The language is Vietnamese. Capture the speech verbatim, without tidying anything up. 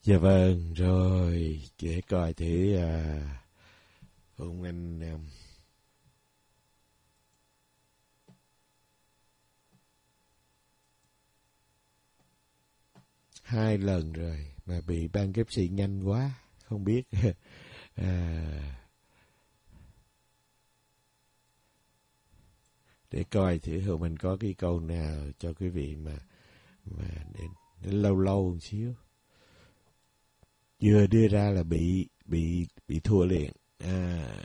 Dạ vâng, rồi để coi thử à, Hùng Anh à, hai lần rồi mà bị ban ghép xị nhanh quá, không biết à, để coi thử Hùng Anh có cái câu nào cho quý vị mà mà để, để lâu lâu một xíu. Vừa đưa ra là bị bị bị thua liền. À,